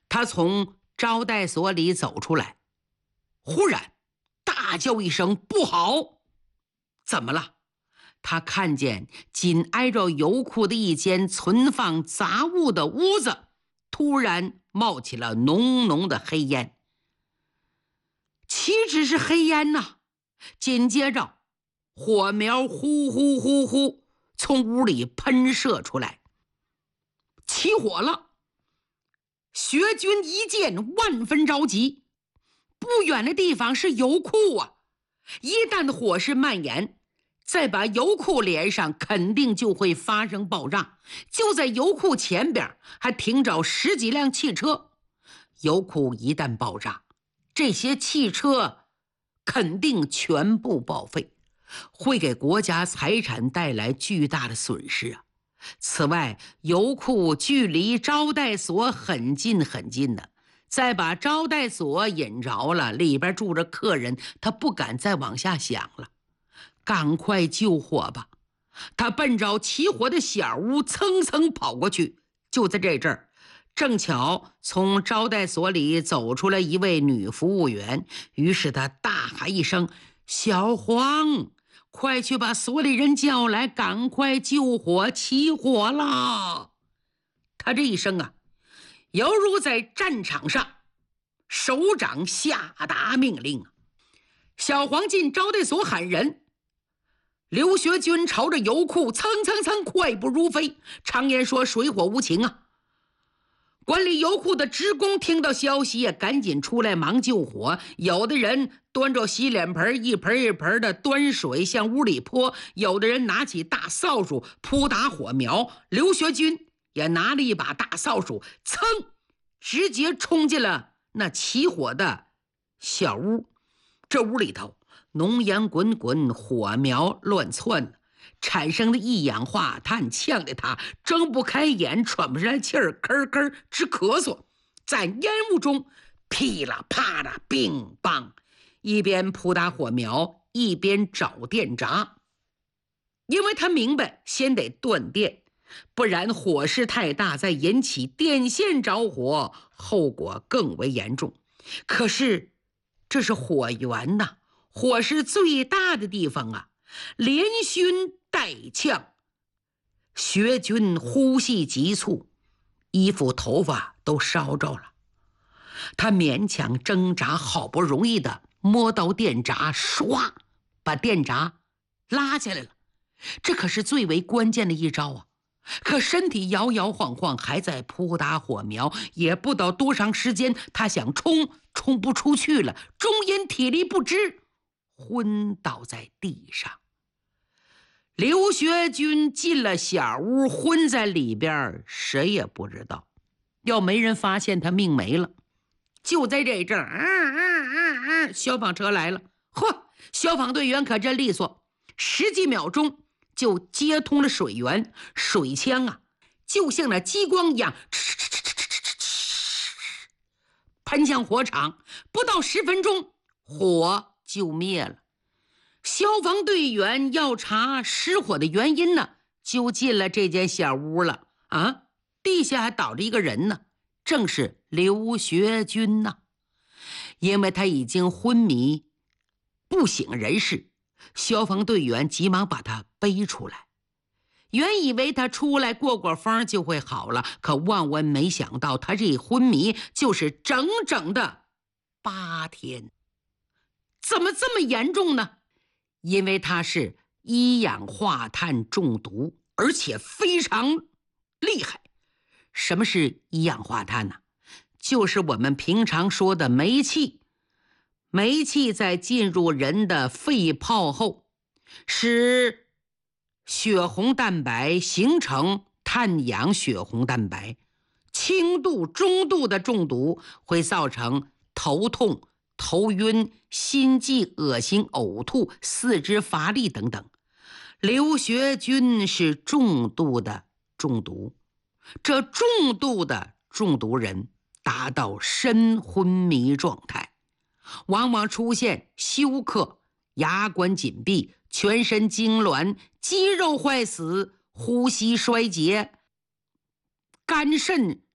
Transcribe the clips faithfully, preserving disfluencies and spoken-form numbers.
他从招待所里走出来，忽然大叫一声：“不好！”怎么了？他看见紧挨着油库的一间存放杂物的屋子突然冒起了浓浓的黑烟。岂止是黑烟呐，紧接着火苗呼呼呼呼从屋里喷射出来。起火了！学军一见万分着急，不远的地方是油库啊，一旦火势蔓延，再把油库连上，肯定就会发生爆炸。就在油库前边还停着十几辆汽车，油库一旦爆炸，这些汽车肯定全部报废，会给国家财产带来巨大的损失啊！此外，油库距离招待所很近很近的，再把招待所引着了，里边住着客人，他不敢再往下想了，赶快救火吧！他奔着起火的小屋蹭蹭跑过去。就在这阵儿，正巧从招待所里走出来一位女服务员，于是他大喊一声：“小黄，快去把所里人叫来，赶快救火，起火了！”他这一声啊，犹如在战场上首长下达命令啊！小黄进招待所喊人，刘学军朝着油库蹭蹭蹭快步如飞。常言说水火无情啊，管理油库的职工听到消息也赶紧出来忙救火，有的人端着洗脸盆一盆一盆的端水向屋里泼，有的人拿起大扫帚扑打火苗。刘学军也拿了一把大扫帚，噌，直接冲进了那起火的小屋。这屋里头浓烟滚滚，火苗乱窜，产生的一氧化碳呛得他睁不开眼，喘不上来气儿，咳咳直咳嗽。在烟雾中噼啦啪啦乒乓，一边扑打火苗一边找电闸，因为他明白先得断电，不然火势太大，再引起电线着火，后果更为严重。可是这是火源呐，火势最大的地方啊，连熏带呛，学军呼吸急促，衣服头发都烧着了。他勉强挣扎，好不容易的摸到电闸，唰，把电闸拉下来了。这可是最为关键的一招啊！可身体摇摇晃晃，还在扑打火苗，也不知道多长时间，他想冲，冲不出去了，终因体力不支，昏倒在地上。刘学军进了小屋，昏在里边，谁也不知道。要没人发现他命没了。就在这阵儿，啊啊啊啊！消防车来了，嚯！消防队员可真利索，十几秒钟就接通了水源，水枪啊，就像那激光一样，喷向火场，不到十分钟，火就灭了。消防队员要查失火的原因呢，就进了这间小屋了啊！地下还倒着一个人呢，正是刘学军呐。因为他已经昏迷不省人事，消防队员急忙把他背出来。原以为他出来过过风就会好了，可万万没想到，他这昏迷就是整整的八天。怎么这么严重呢？因为他是一氧化碳中毒，而且非常厉害。什么是一氧化碳呢？就是我们平常说的煤气。煤气在进入人的肺泡后，使血红蛋白形成碳氧血红蛋白，轻度中度的中毒会造成头痛、头晕、心悸、恶心、呕吐、四肢乏力等等。刘学军是重度的中毒，这重度的中毒人达到深昏迷状态，往往出现休克、牙关紧闭、全身痉挛、肌肉坏死、呼吸衰竭、肝肾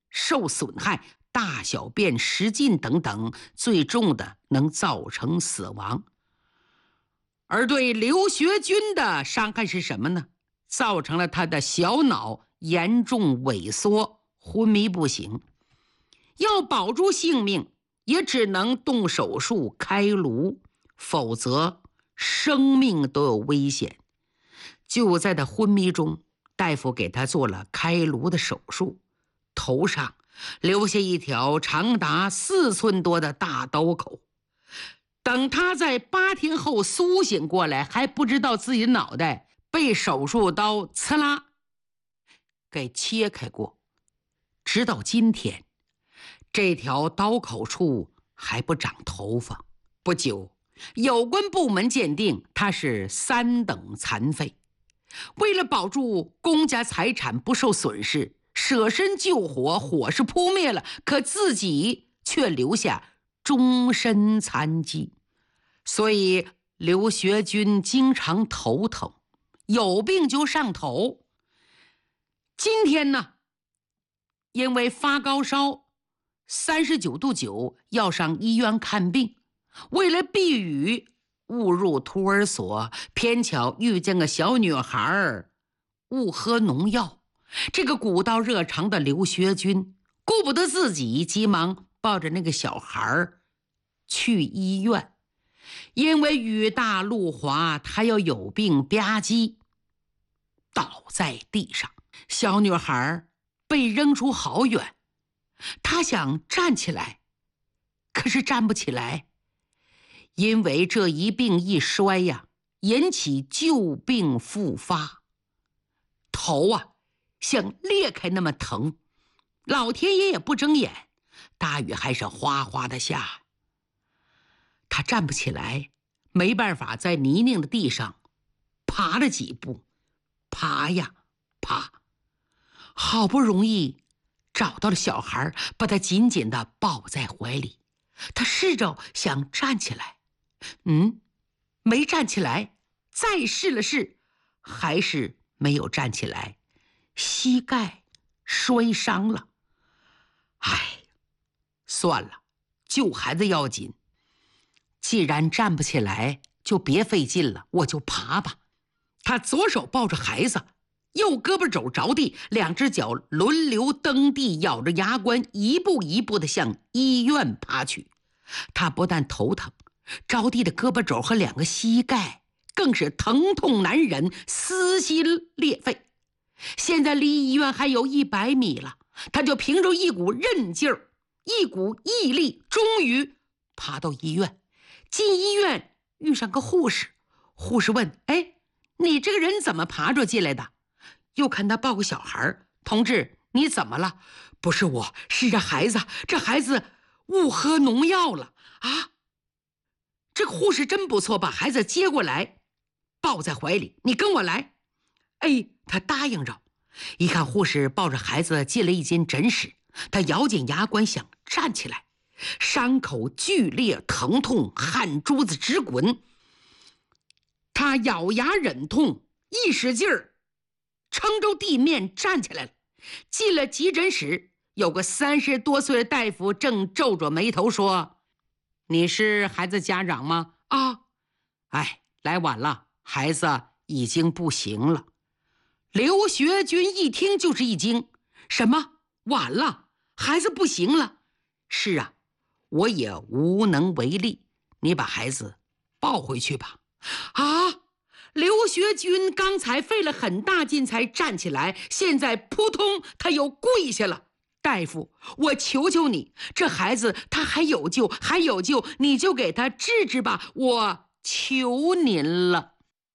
受损害、大小便失禁等等，最重的能造成死亡。而对刘学军的伤害是什么呢？造成了他的小脑严重萎缩，昏迷不醒。要保住性命，也只能动手术开颅，否则生命都有危险。就在他昏迷中，大夫给他做了开颅的手术，头上留下一条长达四寸多的大刀口。等他在八天后苏醒过来，还不知道自己的脑袋被手术刀刺啦给切开过。直到今天，这条刀口处还不长头发。不久，有关部门鉴定他是三等残废。为了保住公家财产不受损失，舍身救火，火是扑灭了，可自己却留下终身残疾。所以刘学军经常头疼，有病就上头。今天呢，因为发高烧三十九度九，要上医院看病。为了避雨，误入托儿所，偏巧遇见个小女孩误喝农药。这个古道热肠的刘学军顾不得自己，急忙抱着那个小孩去医院。因为雨大路滑，他要有病吧唧倒在地上。小女孩被扔出好远，她想站起来，可是站不起来。因为这一病一摔呀，引起旧病复发，头啊像裂开那么疼。老天爷也不睁眼，大雨还是哗哗的下。他站不起来，没办法在泥泞的地上爬了几步，爬呀爬，好不容易找到了小孩，把他紧紧地抱在怀里。他试着想站起来，嗯，没站起来，再试了试，还是没有站起来，膝盖摔伤了。唉，算了，救孩子要紧。既然站不起来，就别费劲了，我就爬吧。他左手抱着孩子，右胳膊肘着地，两只脚轮流蹬地，咬着牙关，一步一步地向医院爬去。他不但头疼，着地的胳膊肘和两个膝盖更是疼痛难忍，撕心裂肺。现在离医院还有一百米了，他就凭着一股韧劲儿，一股毅力，终于爬到医院。进医院遇上个护士，护士问：哎，你这个人怎么爬着进来的？又看他抱个小孩，同志，你怎么了？不是我，是这孩子，这孩子误喝农药了啊！这个护士真不错，把孩子接过来，抱在怀里，你跟我来。哎，他答应着。一看护士抱着孩子进了一间诊室，他咬紧牙关想站起来，伤口剧烈疼痛，汗珠子直滚。他咬牙忍痛，一使劲儿，撑着地面站起来了。进了急诊室，有个三十多岁的大夫正皱着眉头说：你是孩子家长吗？啊，哎，来晚了，孩子已经不行了。刘学军一听就是一惊，什么？晚了？孩子不行了？是啊，我也无能为力，你把孩子抱回去吧。啊！刘学军刚才费了很大劲才站起来，现在扑通他又跪下了。大夫，我求求你，这孩子他还有救，还有救，你就给他治治吧，我求您了。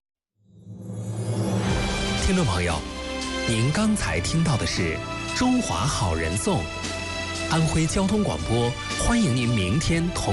听众朋友，您刚才听到的是《中华好人颂》，安徽交通广播，欢迎您明天同